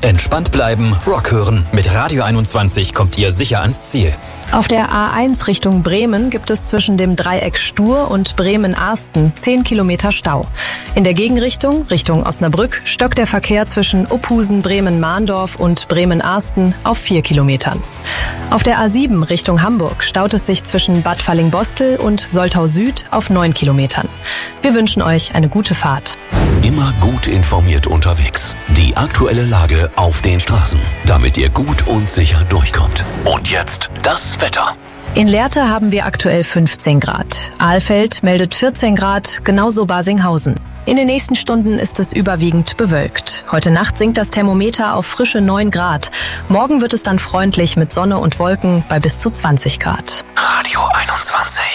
Entspannt bleiben, Rock hören. Mit Radio 21 kommt ihr sicher ans Ziel. Auf der A1 Richtung Bremen gibt es zwischen dem Dreieck Stur und Bremen-Arsten 10 Kilometer Stau. In der Gegenrichtung, Richtung Osnabrück, stockt der Verkehr zwischen Uphusen, Bremen-Mahndorf und Bremen-Arsten auf 4 Kilometern. Auf der A7 Richtung Hamburg staut es sich zwischen Bad Fallingbostel und Soltau Süd auf 9 Kilometern. Wir wünschen euch eine gute Fahrt. Immer gut informiert unterwegs. Die aktuelle Lage auf den Straßen, damit ihr gut und sicher durchkommt. Und jetzt das Wetter. In Lehrte haben wir aktuell 15 Grad. Alfeld meldet 14 Grad, genauso Basinghausen. In den nächsten Stunden ist es überwiegend bewölkt. Heute Nacht sinkt das Thermometer auf frische 9 Grad. Morgen wird es dann freundlich mit Sonne und Wolken bei bis zu 20 Grad. Radio 21.